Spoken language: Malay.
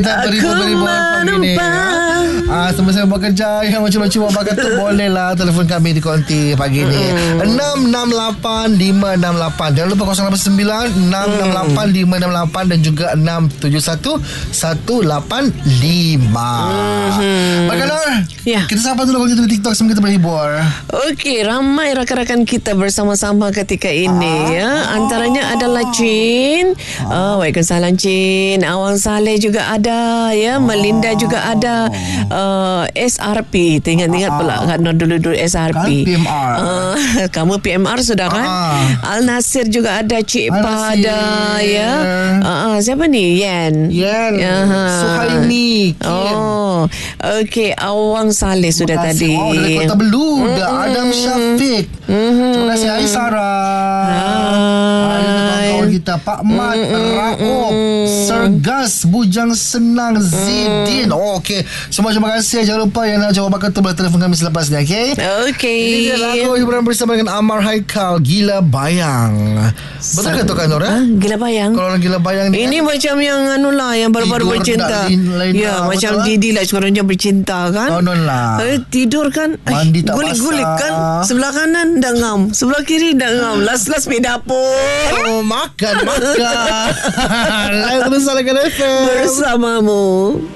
kita beribu-beribu pagi ni. Sama-sama bekerja yang macam-macam abang kata boleh lah telefon kami di konti pagi ni 668-568. Jangan lupa 089-668-568 dan juga 671-185. Bagaimana? Kita sapa dulu kalau kita di TikTok sebelum kita berhibur. Okey, ramai rakan-rakan kita bersama-sama ketika ini antaranya adalah Chin. Waalaikumsalam Chin. Awang Saleh juga ada ya. Melinda juga ada. SRP. Ingat pula kan dulu SRP. Kan PMR. Kamu PMR sudah kan? Al Nasir juga ada, Cik Pa ada ya. Siapa ni? Yen. Suhaimi. Okey, Awang Saleh sudah tadi. Dari Kota Belu. Adam Syafiq. Terima kasih Aisara. Kawan kita Pak Mat, Raob, Sergas, Bujang Senang, Zidin. Okey, semua terima kasih. Jangan lupa yang nak jawab bakal boleh telefon kami selepas ni. Okey. Ini dia lagu hiburan bersama dengan Amar Haikal, Gila Bayang. Betul ke tu kan Nora? Gila Bayang. Kalau orang Gila Bayang ni ini macam yang yang baru-baru bercinta. Macam Didi lah sekarang dia bercinta kan. lah. Tidur kan, mandi tak gulik-gulik kan. Sebelah kanan dah ngam, sebelah kiri dah ngam. Last pergi dapur. Makan. Lain terus Salakan FM bersamamu.